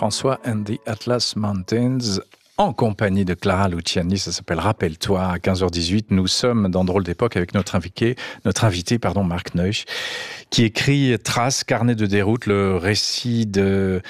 François and the Atlas Mountains, en compagnie de Clara Luciani. Ça s'appelle Rappelle-toi. À 15h18, nous sommes dans Drôle d'époque avec notre invité, Marc Neusch, qui écrit Traces, carnet de déroute, le récit de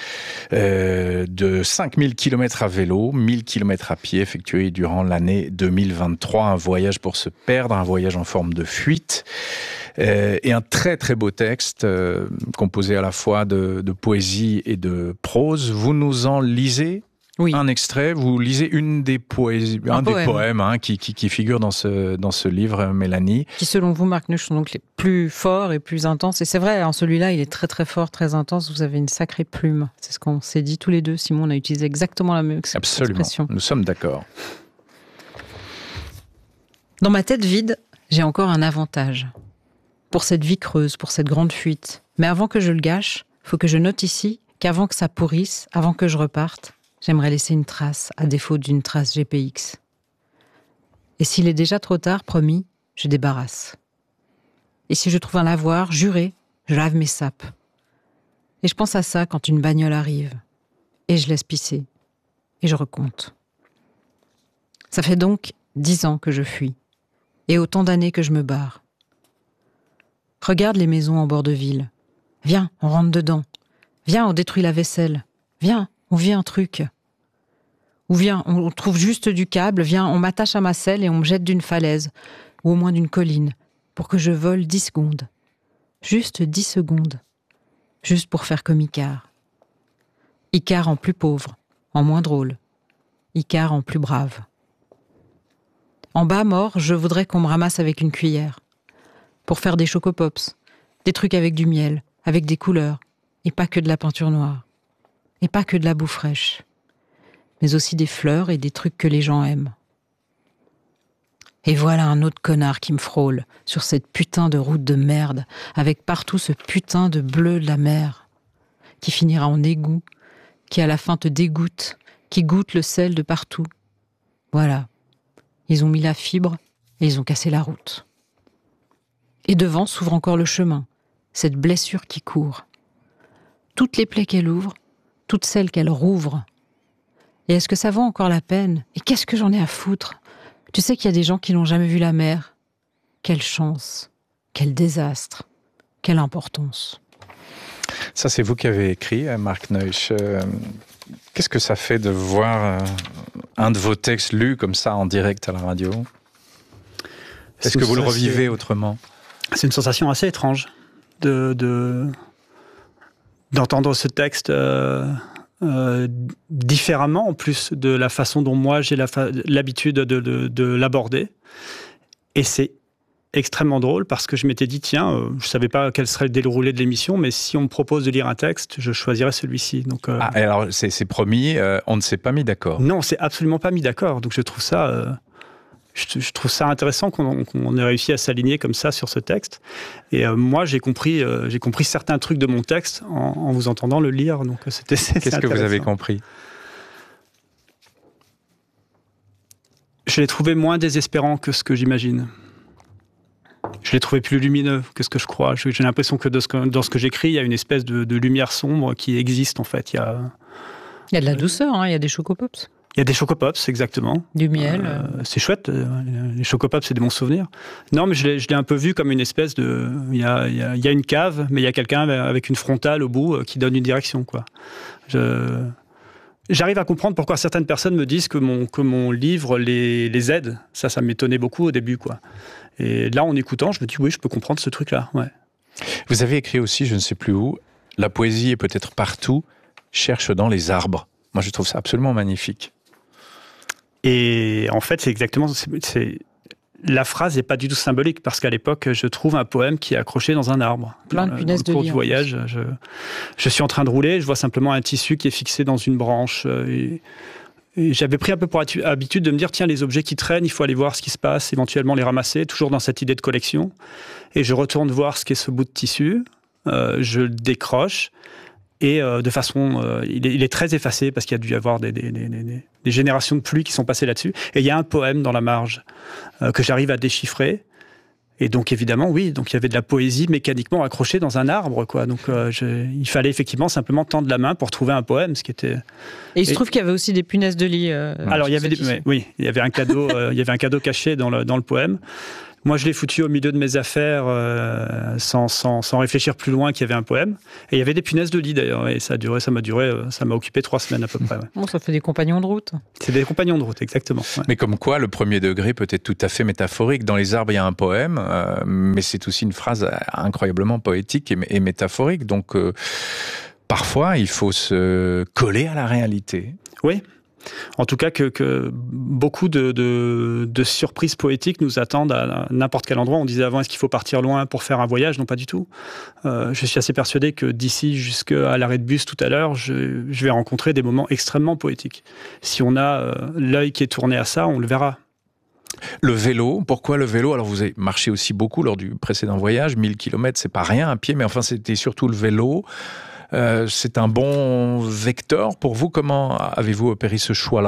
5000 km à vélo, 1000 km à pied effectués durant l'année 2023. Un voyage pour se perdre, un voyage en forme de fuite. Et un très très beau texte composé à la fois de poésie et de prose. Vous nous en lisez un extrait, vous lisez une des poésies, un des poèmes qui figure dans ce livre, Mélanie. Qui selon vous, Marc Neusch, sont donc les plus forts et plus intenses. Et c'est vrai, celui-là, il est très très fort, très intense. Vous avez une sacrée plume. C'est ce qu'on s'est dit tous les deux. Simon, on a utilisé exactement la même expression. Absolument, nous sommes d'accord. Dans ma tête vide, j'ai encore un avantage. Pour cette vie creuse, pour cette grande fuite. Mais avant que je le gâche, faut que je note ici qu'avant que ça pourrisse, avant que je reparte, j'aimerais laisser une trace, à défaut d'une trace GPX. Et s'il est déjà trop tard, promis, je débarrasse. Et si je trouve un lavoir, juré, je lave mes sapes. Et je pense à ça quand une bagnole arrive. Et je laisse pisser. Et je recompte. Ça fait donc 10 ans que je fuis. Et autant d'années que je me barre. Regarde les maisons en bord de ville. Viens, on rentre dedans. Viens, on détruit la vaisselle. Viens, on vit un truc. Ou viens, on trouve juste du câble. Viens, on m'attache à ma selle et on me jette d'une falaise. Ou au moins d'une colline. Pour que je vole 10 secondes. Juste 10 secondes. Juste pour faire comme Icare. Icare en plus pauvre, en moins drôle. Icare en plus brave. En bas, mort, je voudrais qu'on me ramasse avec une cuillère. Pour faire des chocopops, des trucs avec du miel, avec des couleurs, et pas que de la peinture noire, et pas que de la boue fraîche, mais aussi des fleurs et des trucs que les gens aiment. Et voilà un autre connard qui me frôle sur cette putain de route de merde, avec partout ce putain de bleu de la mer, qui finira en égout, qui à la fin te dégoûte, qui goûte le sel de partout. Voilà, ils ont mis la fibre et ils ont cassé la route. Et devant s'ouvre encore le chemin, cette blessure qui court. Toutes les plaies qu'elle ouvre, toutes celles qu'elle rouvre. Et est-ce que ça vaut encore la peine ? Et qu'est-ce que j'en ai à foutre ? Tu sais qu'il y a des gens qui n'ont jamais vu la mer. Quelle chance, quel désastre, quelle importance. Ça, c'est vous qui avez écrit, Marc Neusch. Qu'est-ce que ça fait de voir un de vos textes lus comme ça en direct à la radio ? Est-ce que vous le revivez autrement ? C'est une sensation assez étrange d'entendre ce texte différemment, en plus de la façon dont moi j'ai l'habitude de l'aborder. Et c'est extrêmement drôle parce que je m'étais dit, tiens, je ne savais pas quel serait le déroulé de l'émission, mais si on me propose de lire un texte, je choisirais celui-ci. Donc, alors c'est promis, on ne s'est pas mis d'accord. Non, on ne s'est absolument pas mis d'accord. Donc je trouve ça... Je trouve ça intéressant qu'on ait réussi à s'aligner comme ça sur ce texte. Et moi, j'ai compris certains trucs de mon texte en vous entendant le lire. Donc Qu'est-ce que vous avez compris ? Je l'ai trouvé moins désespérant que ce que j'imagine. Je l'ai trouvé plus lumineux que ce que je crois. J'ai l'impression que dans ce que j'écris, il y a une espèce de lumière sombre qui existe, en fait. Il y a de la douceur, il y a des chocopops. Il y a des chocopops, exactement. Du miel. C'est chouette. Les chocopops, c'est des bons souvenirs. Non, mais je l'ai un peu vu comme une espèce de... Il y a une cave, mais il y a quelqu'un avec une frontale au bout qui donne une direction, quoi. J'arrive à comprendre pourquoi certaines personnes me disent que mon livre les aide. Ça m'étonnait beaucoup au début, quoi. Et là, en écoutant, je me dis, oui, je peux comprendre ce truc-là. Ouais. Vous avez écrit aussi, je ne sais plus où, la poésie est peut-être partout, cherche dans les arbres. Moi, je trouve ça absolument magnifique. Et en fait, c'est exactement... La phrase n'est pas du tout symbolique, parce qu'à l'époque, je trouve un poème qui est accroché dans un arbre. Plein de punaises de lit. Au cours du voyage, je suis en train de rouler, je vois simplement un tissu qui est fixé dans une branche. Et j'avais pris un peu pour habitude de me dire, tiens, les objets qui traînent, il faut aller voir ce qui se passe, éventuellement les ramasser, toujours dans cette idée de collection. Et je retourne voir ce qu'est ce bout de tissu, je le décroche, et de façon... il est très effacé, parce qu'il y a dû y avoir des générations de pluie qui sont passées là-dessus. Et il y a un poème dans la marge que j'arrive à déchiffrer. Et donc évidemment, oui, donc il y avait de la poésie mécaniquement accrochée dans un arbre, quoi. Donc il fallait effectivement simplement tendre la main pour trouver un poème, ce qui était. Et il se trouve qu'il y avait aussi des punaises de lit. Alors il y avait oui, il y avait un cadeau, il y avait un cadeau caché dans le poème. Moi, je l'ai foutu au milieu de mes affaires sans réfléchir plus loin qu'il y avait un poème. Et il y avait des punaises de lit d'ailleurs, et ça m'a occupé 3 semaines à peu près. Ouais. Bon, ça fait des compagnons de route. C'est des compagnons de route, exactement. Ouais. Mais comme quoi, le premier degré peut être tout à fait métaphorique. Dans les arbres, il y a un poème, mais c'est aussi une phrase incroyablement poétique et métaphorique. Donc, parfois, il faut se coller à la réalité. Oui. En tout cas, que beaucoup de surprises poétiques nous attendent à n'importe quel endroit. On disait avant, est-ce qu'il faut partir loin pour faire un voyage ? Non, pas du tout. Je suis assez persuadé que d'ici jusqu'à l'arrêt de bus tout à l'heure, je vais rencontrer des moments extrêmement poétiques. Si on a l'œil qui est tourné à ça, on le verra. Le vélo, pourquoi le vélo ? Alors vous avez marché aussi beaucoup lors du précédent voyage, 1000 km, c'est pas rien à pied, mais enfin c'était surtout le vélo. C'est un bon vecteur pour vous. Comment avez-vous opéré ce choix-là ?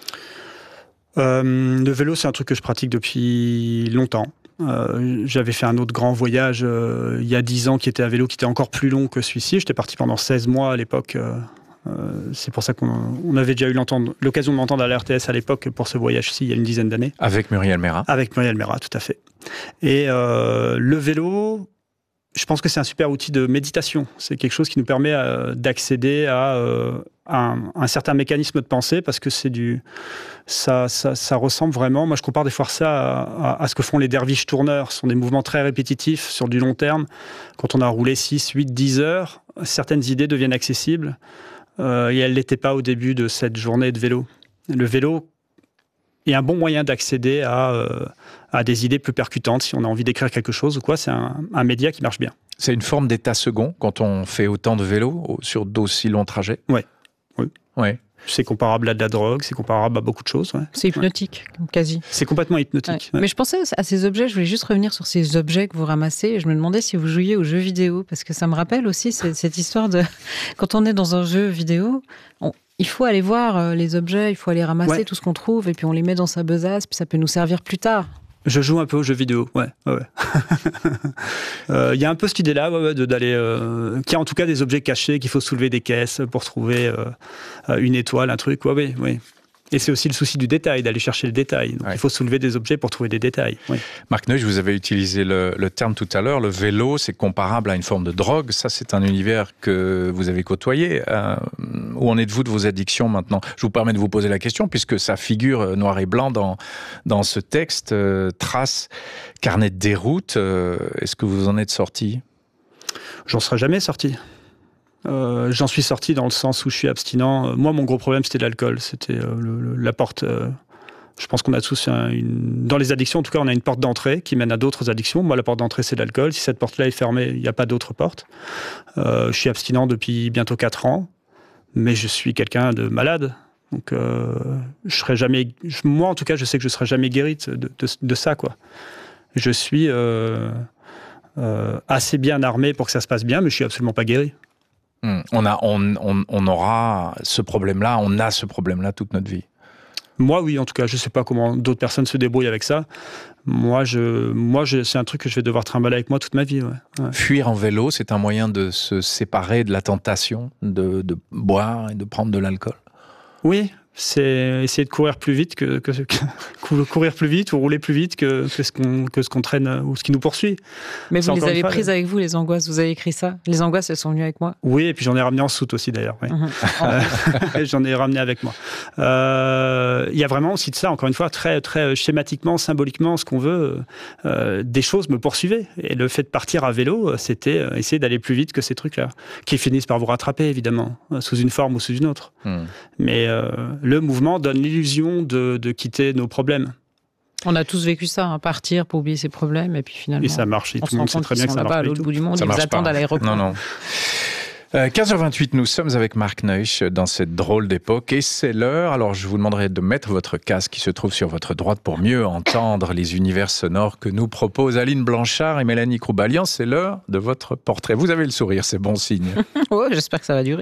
Le vélo, c'est un truc que je pratique depuis longtemps. J'avais fait un autre grand voyage il y a 10 ans qui était à vélo, qui était encore plus long que celui-ci. J'étais parti pendant 16 mois à l'époque. C'est pour ça qu'on avait déjà eu l'occasion de m'entendre à la RTS à l'époque pour ce voyage-ci, il y a une dizaine d'années. Avec Muriel Mérat. Avec Muriel Mérat, tout à fait. Et le vélo... Je pense que c'est un super outil de méditation. C'est quelque chose qui nous permet d'accéder à un certain mécanisme de pensée parce que ça ressemble vraiment. Moi, je compare des fois ça à ce que font les derviches tourneurs. Ce sont des mouvements très répétitifs sur du long terme. Quand on a roulé 6, 8, 10 heures, certaines idées deviennent accessibles et elles ne l'étaient pas au début de cette journée de vélo. Le vélo est un bon moyen d'accéder à des idées plus percutantes, si on a envie d'écrire quelque chose ou quoi. C'est un média qui marche bien. C'est une forme d'état second quand on fait autant de vélo sur d'aussi longs trajets ? Oui. Ouais. C'est comparable à de la drogue, c'est comparable à beaucoup de choses. Ouais. C'est hypnotique, quasi. C'est complètement hypnotique. Ouais. Mais je pensais à ces objets, je voulais juste revenir sur ces objets que vous ramassez, et je me demandais si vous jouiez aux jeux vidéo, parce que ça me rappelle aussi cette histoire de... Quand on est dans un jeu vidéo, il faut aller voir les objets, il faut aller ramasser tout ce qu'on trouve, et puis on les met dans sa besace, puis ça peut nous servir plus tard. Je joue un peu aux jeux vidéo, ouais. Y a un peu cette idée-là, d'aller, qu'il y a en tout cas des objets cachés, qu'il faut soulever des caisses pour trouver une étoile, un truc, oui. Et c'est aussi le souci du détail, d'aller chercher le détail. Donc, il faut soulever des objets pour trouver des détails. Oui. Marc Neusch, vous avez utilisé le terme tout à l'heure. Le vélo, c'est comparable à une forme de drogue. Ça, c'est un univers que vous avez côtoyé. Où en êtes-vous de vos addictions maintenant ? Je vous permets de vous poser la question, puisque ça figure noir et blanc dans ce texte. Trace, carnet de déroute. Est-ce que vous en êtes sorti ? J'en serai jamais sorti. J'en suis sorti dans le sens où je suis abstinent. Moi, mon gros problème, c'était l'alcool. C'était la porte. Je pense qu'on a tous dans les addictions, en tout cas, on a une porte d'entrée qui mène à d'autres addictions. Moi, la porte d'entrée, c'est l'alcool. Si cette porte-là est fermée, il n'y a pas d'autre porte. Je suis abstinent depuis bientôt 4 ans, mais je suis quelqu'un de malade. Donc, je serai jamais. Moi, en tout cas, je sais que je serai jamais guéri de ça, quoi. Je suis assez bien armé pour que ça se passe bien, mais je suis absolument pas guéri. On aura ce problème-là, on a ce problème-là toute notre vie. Moi, oui, en tout cas, je ne sais pas comment d'autres personnes se débrouillent avec ça. Moi, c'est un truc que je vais devoir trimballer avec moi toute ma vie. Ouais. Fuir en vélo, c'est un moyen de se séparer de la tentation de boire et de prendre de l'alcool. Oui, c'est essayer de courir plus vite courir plus vite ou rouler plus vite que ce qu'on traîne ou ce qui nous poursuit. Mais vous les avez prises avec vous, les angoisses. Vous avez écrit ça. Les angoisses, elles sont venues avec moi. Oui, et puis j'en ai ramené en soute aussi d'ailleurs. Oui. J'en ai ramené avec moi. Il y a vraiment aussi de ça, encore une fois, très, très schématiquement, symboliquement, ce qu'on veut. Des choses me poursuivaient. Et le fait de partir à vélo, c'était essayer d'aller plus vite que ces trucs-là, qui finissent par vous rattraper, évidemment, sous une forme ou sous une autre. Mais le mouvement donne l'illusion de quitter nos problèmes. On a tous vécu ça, partir pour oublier ses problèmes, et puis finalement... Et ça marche, et tout le monde sait très bien que ça marche pas à l'autre bout du monde, ils vous attendent à l'aéroport. Non. 15h28, nous sommes avec Marc Neusch dans cette drôle d'époque, et c'est l'heure, alors je vous demanderai de mettre votre casque qui se trouve sur votre droite pour mieux entendre les univers sonores que nous proposent Aline Blanchard et Mélanie Croubalian. C'est l'heure de votre portrait. Vous avez le sourire, c'est bon signe. Ouais, j'espère que ça va durer.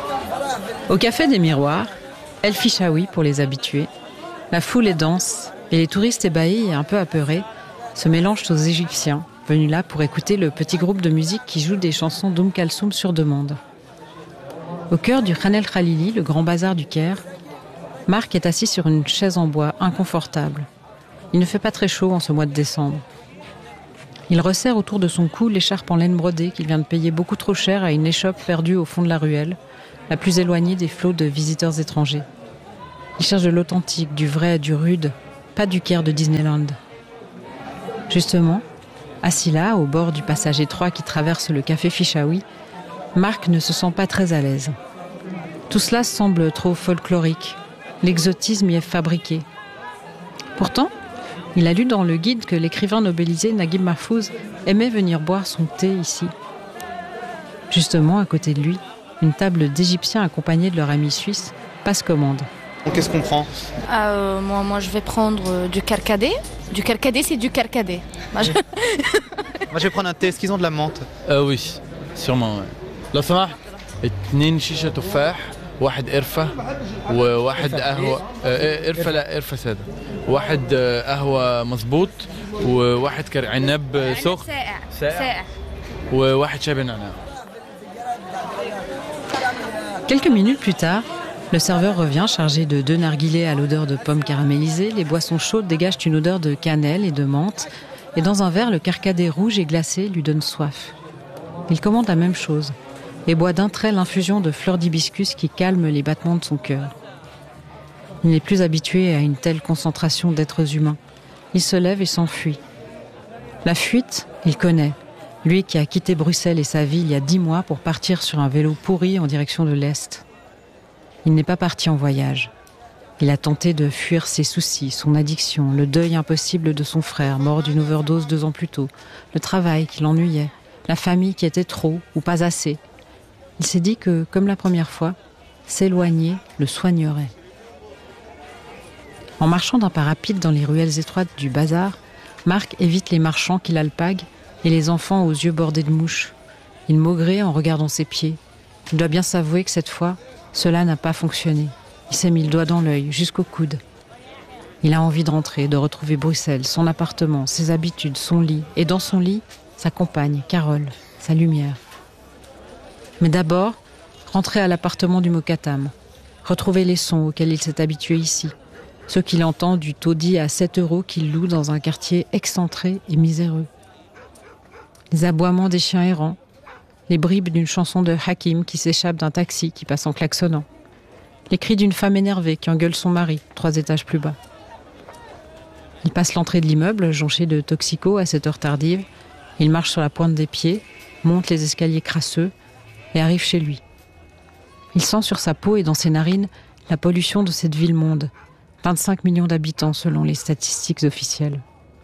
Au Café des Miroirs, El Fichaoui pour les habitués, la foule est dense Et les touristes ébahis et un peu apeurés se mélangent aux Égyptiens, venus là pour écouter le petit groupe de musique qui joue des chansons d'Oum Kalsoum sur demande. Au cœur du Khan El Khalili, le grand bazar du Caire, Marc est assis sur une chaise en bois inconfortable. Il ne fait pas très chaud en ce mois de décembre. Il resserre autour de son cou l'écharpe en laine brodée qu'il vient de payer beaucoup trop cher à une échoppe perdue au fond de la ruelle, la plus éloignée des flots de visiteurs étrangers. Il cherche de l'authentique, du vrai, du rude, pas du Caire de Disneyland. Justement, assis là, au bord du passage étroit qui traverse le café Fichaoui, Marc ne se sent pas très à l'aise. Tout cela semble trop folklorique. L'exotisme y est fabriqué. Pourtant, il a lu dans le guide que l'écrivain nobelisé Naguib Mahfouz aimait venir boire son thé ici. Justement, à côté de lui, une table d'Égyptiens accompagnés de leur ami suisse passe commande. Qu'est-ce qu'on prend ? Moi, je vais prendre du carcadé. Du carcadé, c'est du carcadé. Moi, je vais prendre un thé. Est-ce qu'ils ont de la menthe ? Oui, sûrement. لو سمحت 2 شيشة تفاح 1 قرفة وواحد قهوة قرفة لا قرفة سادة 1 قهوة مظبوط و1 عناب سخن ساقع و1 شاي بالنعناع. Quelques minutes plus tard, le serveur revient chargé de 2 narguilés à l'odeur de pommes caramélisées. Les boissons chaudes dégagent une odeur de cannelle et de menthe. Et dans un verre, le carcadé rouge et glacé lui donne soif. Il commande la même chose et boit d'un trait l'infusion de fleurs d'hibiscus qui calme les battements de son cœur. Il n'est plus habitué à une telle concentration d'êtres humains. Il se lève et s'enfuit. La fuite, il connaît. Lui qui a quitté Bruxelles et sa vie il y a 10 mois pour partir sur un vélo pourri en direction de l'Est. Il n'est pas parti en voyage. Il a tenté de fuir ses soucis, son addiction, le deuil impossible de son frère, mort d'une overdose 2 ans plus tôt, le travail qui l'ennuyait, la famille qui était trop ou pas assez. Il s'est dit que, comme la première fois, s'éloigner le soignerait. En marchant d'un pas rapide dans les ruelles étroites du bazar, Marc évite les marchands qui l'alpaguent et les enfants aux yeux bordés de mouches. Il maugrait en regardant ses pieds. Il doit bien s'avouer que cette fois, cela n'a pas fonctionné. Il s'est mis le doigt dans l'œil, jusqu'au coude. Il a envie de rentrer, de retrouver Bruxelles, son appartement, ses habitudes, son lit. Et dans son lit, sa compagne, Carole, sa lumière. Mais d'abord, rentrer à l'appartement du Mokatam, retrouver les sons auxquels il s'est habitué ici, ceux qu'il entend du taudis à 7 € qu'il loue dans un quartier excentré et miséreux. Les aboiements des chiens errants, les bribes d'une chanson de Hakim qui s'échappe d'un taxi qui passe en klaxonnant, les cris d'une femme énervée qui engueule son mari 3 étages plus bas. Il passe l'entrée de l'immeuble, jonché de toxicos à cette heure tardive. Il marche sur la pointe des pieds, monte les escaliers crasseux et arrive chez lui. Il sent sur sa peau et dans ses narines la pollution de cette ville-monde. 25 millions d'habitants selon les statistiques officielles.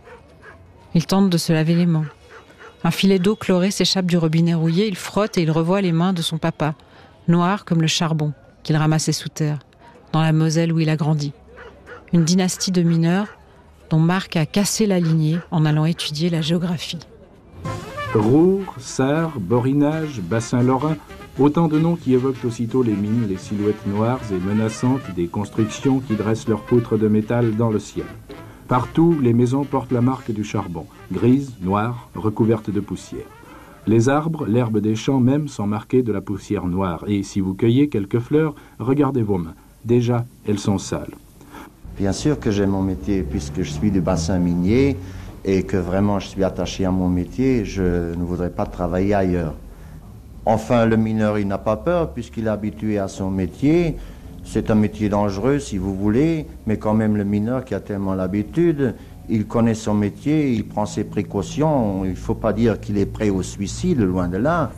Il tente de se laver les mains. Un filet d'eau chlorée s'échappe du robinet rouillé. Il frotte et il revoit les mains de son papa, noires comme le charbon qu'il ramassait sous terre, dans la Moselle où il a grandi. Une dynastie de mineurs dont Marc a cassé la lignée en allant étudier la géographie. Roure, Sarre, Borinage, Bassin Lorrain, autant de noms qui évoquent aussitôt les mines, les silhouettes noires et menaçantes des constructions qui dressent leurs poutres de métal dans le ciel. Partout, les maisons portent la marque du charbon, grises, noires, recouvertes de poussière. Les arbres, l'herbe des champs même sont marqués de la poussière noire. Et si vous cueillez quelques fleurs, regardez vos mains. Déjà, elles sont sales. Bien sûr que j'aime mon métier puisque je suis du bassin minier et que vraiment je suis attaché à mon métier, je ne voudrais pas travailler ailleurs. Enfin, le mineur, il n'a pas peur puisqu'il est habitué à son métier. C'est un métier dangereux si vous voulez, mais quand même le mineur qui a tellement l'habitude, il connaît son métier, il prend ses précautions. Il ne faut pas dire qu'il est prêt au suicide, loin de là.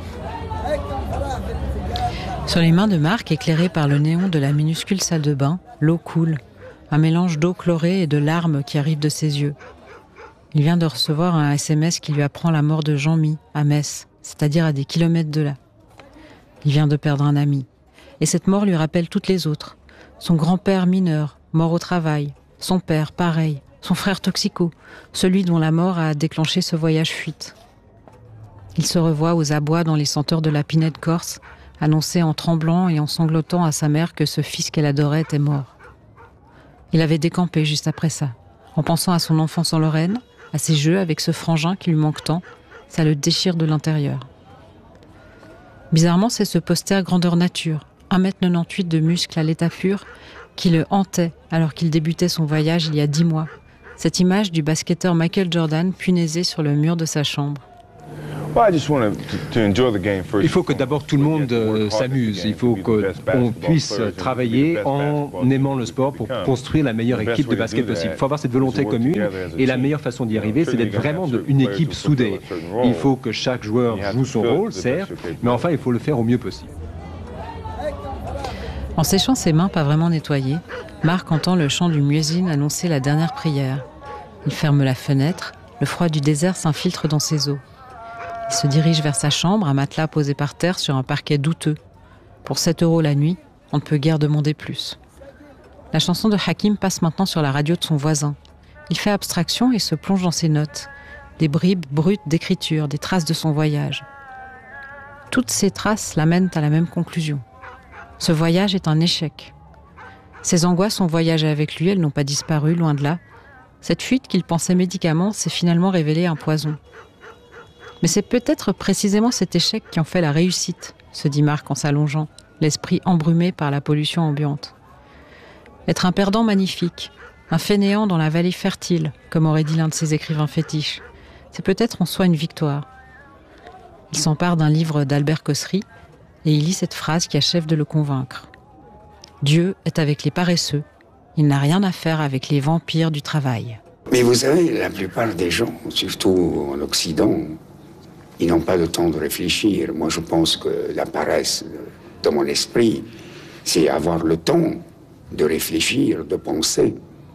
Sur les mains de Marc, éclairées par le néon de la minuscule salle de bain, l'eau coule. Un mélange d'eau chlorée et de larmes qui arrivent de ses yeux. Il vient de recevoir un SMS qui lui apprend la mort de Jean-Mi, à Metz, c'est-à-dire à des kilomètres de là. Il vient de perdre un ami. Et cette mort lui rappelle toutes les autres. Son grand-père mineur, mort au travail. Son père, pareil. Son frère toxico, celui dont la mort a déclenché ce voyage fuite. Il se revoit aux abois dans les senteurs de la pinette corse, annoncer en tremblant et en sanglotant à sa mère que ce fils qu'elle adorait était mort. Il avait décampé juste après ça. En pensant à son enfance en Lorraine, à ses jeux avec ce frangin qui lui manque tant, ça le déchire de l'intérieur. Bizarrement, c'est ce poster grandeur nature, 1,98 m de muscles à l'état pur, qui le hantait alors qu'il débutait son voyage il y a 10 mois. Cette image du basketteur Michael Jordan punaisée sur le mur de sa chambre. Il faut que d'abord tout le monde s'amuse. Il faut qu'on puisse travailler en aimant le sport pour construire la meilleure équipe de basket possible. Il faut avoir cette volonté commune et la meilleure façon d'y arriver, c'est d'être vraiment une équipe soudée. Il faut que chaque joueur joue son rôle, certes, mais enfin il faut le faire au mieux possible. En séchant ses mains pas vraiment nettoyées, Marc entend le chant du muezzin annoncer la dernière prière. Il ferme la fenêtre, le froid du désert s'infiltre dans ses os. Il se dirige vers sa chambre, un matelas posé par terre sur un parquet douteux. Pour 7 € la nuit, on ne peut guère demander plus. La chanson de Hakim passe maintenant sur la radio de son voisin. Il fait abstraction et se plonge dans ses notes. Des bribes brutes d'écriture, des traces de son voyage. Toutes ces traces l'amènent à la même conclusion. Ce voyage est un échec. Ses angoisses ont voyagé avec lui, elles n'ont pas disparu, loin de là. Cette fuite qu'il pensait médicament s'est finalement révélée un poison. Mais c'est peut-être précisément cet échec qui en fait la réussite, se dit Marc en s'allongeant, l'esprit embrumé par la pollution ambiante. Être un perdant magnifique, un fainéant dans la vallée fertile, comme aurait dit l'un de ses écrivains fétiches, c'est peut-être en soi une victoire. Il s'empare d'un livre d'Albert Cossery et il lit cette phrase qui achève de le convaincre. « Dieu est avec les paresseux, il n'a rien à faire avec les vampires du travail. » Mais vous savez, la plupart des gens, surtout en Occident, ils n'ont pas le temps de réfléchir. Moi, je pense que la paresse de mon esprit, c'est avoir le temps de réfléchir, de penser.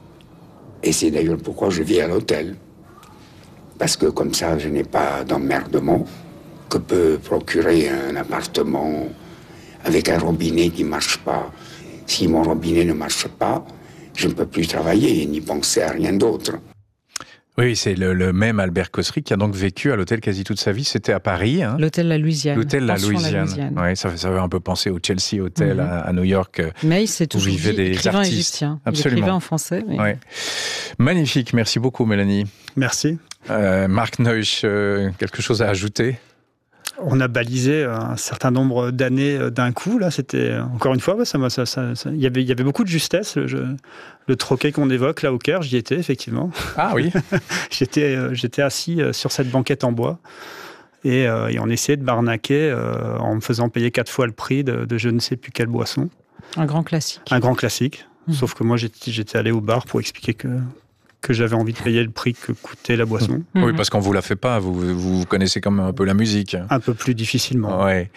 Et c'est d'ailleurs pourquoi je vis à l'hôtel. Parce que comme ça, je n'ai pas d'emmerdement que peut procurer un appartement avec un robinet qui ne marche pas. Si mon robinet ne marche pas, je ne peux plus travailler ni penser à rien d'autre. Oui, c'est le même Albert Cossery qui a donc vécu à l'hôtel quasi toute sa vie. C'était à Paris. Hein. L'hôtel La Louisiane. L'hôtel La Louisiane. Oui, ça fait un peu penser au Chelsea Hotel à New York. Mais il s'est toujours dit écrivain artistes. Égyptien. Absolument. Il écrivait en français. Mais... Ouais. Magnifique. Merci beaucoup, Mélanie. Merci. Marc Neusch, quelque chose à ajouter ? On a balisé un certain nombre d'années d'un coup. Là, c'était encore une fois, il y avait beaucoup de justesse. Le troquet qu'on évoque là au Caire, j'y étais effectivement. Ah oui. J'étais assis sur cette banquette en bois et on essayait de m'arnaquer en me faisant payer 4 fois le prix de je ne sais plus quelle boisson. Un grand classique. Un grand classique. Sauf que moi, j'étais allé au bar pour expliquer que j'avais envie de payer le prix que coûtait la boisson. Oui, parce qu'on ne vous la fait pas, vous connaissez quand même un peu la musique. Un peu plus difficilement. Ouais.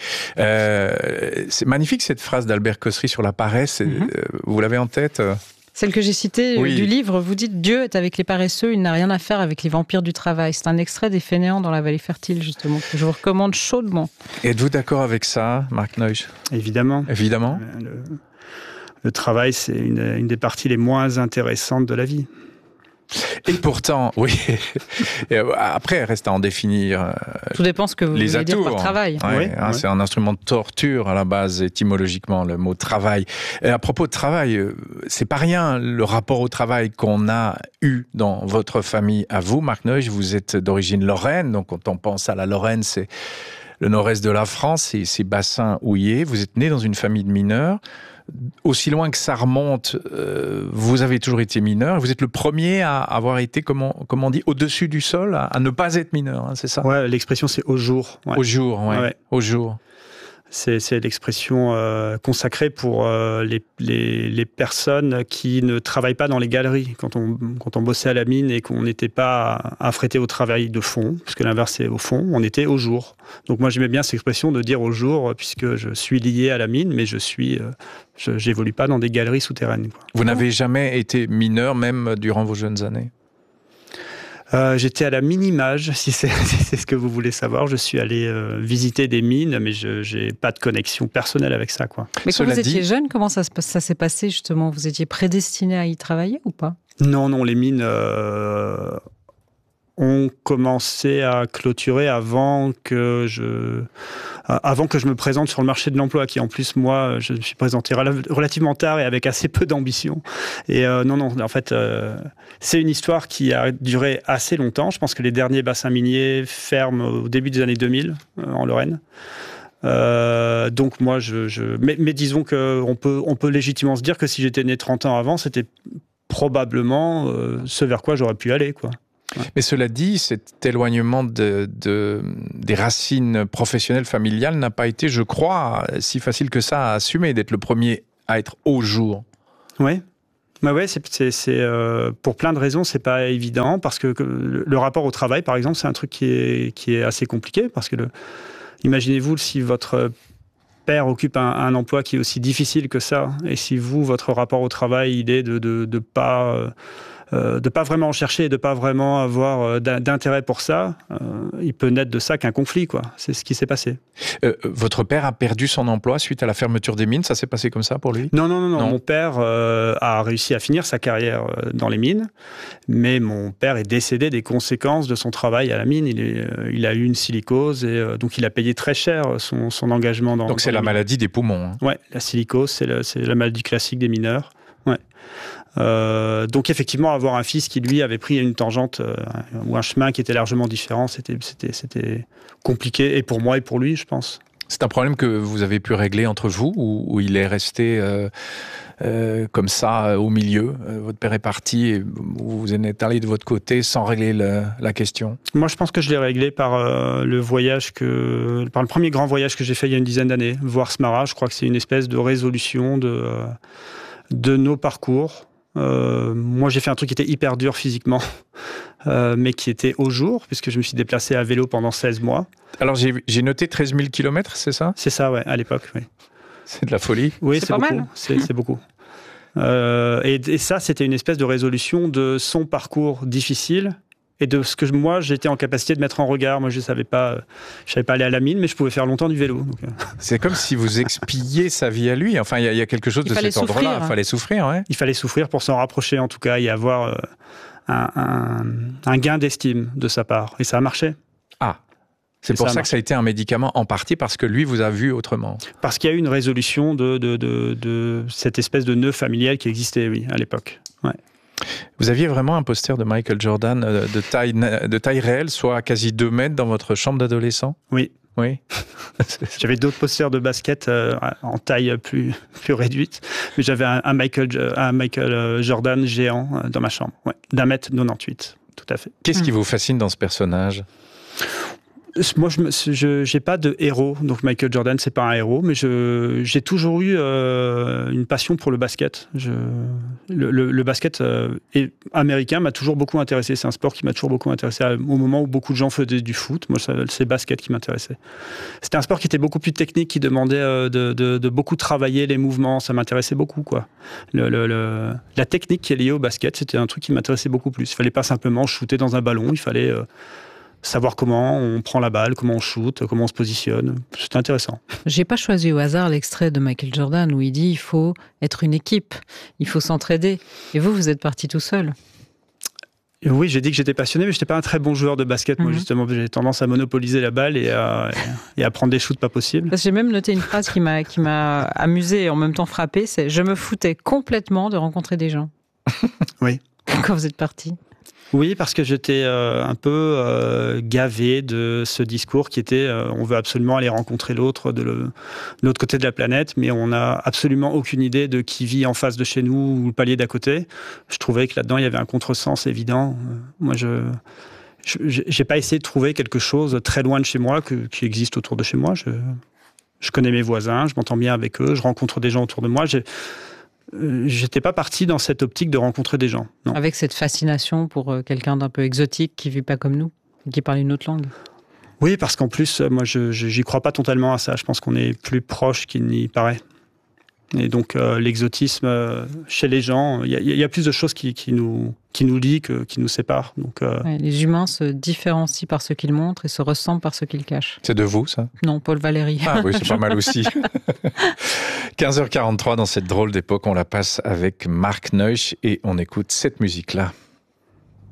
C'est magnifique cette phrase d'Albert Cossery sur la paresse, vous l'avez en tête ? Celle que j'ai citée du livre, vous dites « Dieu est avec les paresseux, il n'a rien à faire avec les vampires du travail ». C'est un extrait des Fainéants dans la vallée fertile, justement, que je vous recommande chaudement. Êtes-vous d'accord avec ça, Marc Neusch ? Évidemment. Évidemment. Le travail, c'est une des parties les moins intéressantes de la vie. Et pourtant, oui. Et après, reste à en définir. Tout dépend ce que vous voulez dire par travail. Ouais, oui. C'est un instrument de torture à la base, étymologiquement, le mot travail. Et à propos de travail, c'est pas rien le rapport au travail qu'on a eu dans votre famille. À vous, Marc Neusch, vous êtes d'origine lorraine, donc quand on pense à la Lorraine, c'est le nord-est de la France, et ces bassins houillés. Vous êtes né dans une famille de mineurs. Aussi loin que ça remonte, vous avez toujours été mineur. Vous êtes le premier à avoir été, comment on dit, au-dessus du sol, à ne pas être mineur, hein, c'est ça ? Ouais, l'expression c'est au jour. Ouais. Au jour, ouais. Au jour. C'est l'expression consacrée pour les personnes qui ne travaillent pas dans les galeries. Quand on bossait à la mine et qu'on n'était pas affrété au travail de fond, parce que l'inverse c'est au fond, on était au jour. Donc moi j'aimais bien cette expression de dire au jour, puisque je suis lié à la mine, mais j'évolue pas dans des galeries souterraines. Quoi. Vous n'avez jamais été mineur, même durant vos jeunes années ? J'étais à la Minimage, si c'est ce que vous voulez savoir. Je suis allé visiter des mines, mais je n'ai pas de connexion personnelle avec ça, quoi. Mais quand vous étiez jeune, comment ça s'est passé, justement ? Vous étiez prédestiné à y travailler ou pas ? Non, les mines... ont commencé à clôturer avant que je me présente sur le marché de l'emploi, qui en plus, moi, je me suis présenté relativement tard et avec assez peu d'ambition. Et non, en fait, c'est une histoire qui a duré assez longtemps. Je pense que les derniers bassins miniers ferment au début des années 2000 en Lorraine. Donc moi, mais disons qu'on peut légitimement se dire que si j'étais né 30 ans avant, c'était probablement ce vers quoi j'aurais pu aller, quoi. Ouais. Mais cela dit, cet éloignement des racines professionnelles familiales n'a pas été, je crois, si facile que ça à assumer, d'être le premier à être au jour. Oui. Bah ouais, c'est pour plein de raisons, c'est pas évident, parce que le rapport au travail, par exemple, c'est un truc qui est assez compliqué, parce que imaginez-vous si votre père occupe un emploi qui est aussi difficile que ça, et si votre rapport au travail, il est de pas vraiment en chercher et de pas vraiment avoir d'intérêt pour ça, il peut naître de ça qu'un conflit, quoi. C'est ce qui s'est passé. Votre père a perdu son emploi suite à la fermeture des mines, ça s'est passé comme ça pour lui ? Non. Mon père a réussi à finir sa carrière dans les mines, mais mon père est décédé des conséquences de son travail à la mine. Il a eu une silicose et donc il a payé très cher son engagement dans. Donc c'est la maladie des poumons. Hein. Ouais, la silicose, c'est la maladie classique des mineurs. Ouais. Donc effectivement, avoir un fils qui lui avait pris une tangente ou un chemin qui était largement différent, c'était compliqué, et pour moi et pour lui, je pense. C'est un problème que vous avez pu régler entre vous, ou il est resté comme ça au milieu? Votre père est parti et vous en êtes allé de votre côté sans régler la question? Moi, je pense que je l'ai réglé par le premier grand voyage que j'ai fait il y a une dizaine d'années, voir Smara. Je crois que c'est une espèce de résolution de nos parcours. Moi, j'ai fait un truc qui était hyper dur physiquement, mais qui était au jour, puisque je me suis déplacé à vélo pendant 16 mois. Alors, j'ai noté 13 000 km, c'est ça ? C'est ça, ouais, à l'époque, oui. C'est de la folie. Oui, c'est pas beaucoup. Mal. C'est beaucoup. Et ça, c'était une espèce de résolution de son parcours difficile et de ce que moi, j'étais en capacité de mettre en regard. Moi, je savais pas aller à la mine, mais je pouvais faire longtemps du vélo. Donc, c'est comme si vous expiiez sa vie à lui. Enfin, il y a quelque chose de cet ordre-là. Il fallait souffrir, ouais. Il fallait souffrir pour s'en rapprocher, en tout cas, et avoir un gain d'estime de sa part. Et ça a marché. Ah, c'est pour ça que ça a été un médicament en partie, parce que lui vous a vu autrement. Parce qu'il y a eu une résolution de cette espèce de nœud familial qui existait, oui, à l'époque. Ouais. Vous aviez vraiment un poster de Michael Jordan de taille réelle, soit à quasi 2 mètres dans votre chambre d'adolescent ? Oui. Oui. J'avais d'autres posters de basket en taille plus réduite, mais j'avais un Michael Jordan géant dans ma chambre, ouais, d'1m98, tout à fait. Qu'est-ce qui vous fascine dans ce personnage ? Moi, je n'ai pas de héros, donc Michael Jordan, c'est pas un héros, mais j'ai toujours eu une passion pour le basket. Le basket américain m'a toujours beaucoup intéressé. C'est un sport qui m'a toujours beaucoup intéressé. Au moment où beaucoup de gens faisaient du foot, moi, c'est le basket qui m'intéressait. C'était un sport qui était beaucoup plus technique, qui demandait de beaucoup travailler les mouvements. Ça m'intéressait beaucoup, quoi. La technique qui est liée au basket, c'était un truc qui m'intéressait beaucoup plus. Il fallait pas simplement shooter dans un ballon, il fallait savoir comment on prend la balle, comment on shoot, comment on se positionne. C'est intéressant. J'ai pas choisi au hasard l'extrait de Michael Jordan où il dit il faut être une équipe, il faut s'entraider. Et vous êtes parti tout seul. Et oui, j'ai dit que j'étais passionné, mais je n'étais pas un très bon joueur de basket. Moi, justement, j'ai tendance à monopoliser la balle et à prendre des shoots pas possibles. J'ai même noté une phrase qui m'a amusé et en même temps frappé, c'est « Je me foutais complètement de rencontrer des gens ». Oui. Quand vous êtes parti. Oui, parce que j'étais un peu gavé de ce discours qui était on veut absolument aller rencontrer l'autre de l'autre côté de la planète, mais on n'a absolument aucune idée de qui vit en face de chez nous ou le palier d'à côté. Je trouvais que là-dedans, il y avait un contresens évident. Moi, je n'ai pas essayé de trouver quelque chose très loin de chez moi qui existe autour de chez moi. Je connais mes voisins, je m'entends bien avec eux, je rencontre des gens autour de moi. J'étais pas parti dans cette optique de rencontrer des gens. Non. Avec cette fascination pour quelqu'un d'un peu exotique qui vit pas comme nous, qui parle une autre langue. Oui, parce qu'en plus, moi, j'y crois pas totalement à ça. Je pense qu'on est plus proche qu'il n'y paraît. Et donc, l'exotisme, chez les gens, il y a plus de choses qui nous lient que qui nous séparent. Donc, ouais, les humains se différencient par ce qu'ils montrent et se ressemblent par ce qu'ils cachent. C'est de vous, ça ? Non, Paul Valéry. Ah oui, c'est pas mal aussi. 15h43, dans cette drôle d'époque, on la passe avec Mark Neusch et on écoute cette musique-là.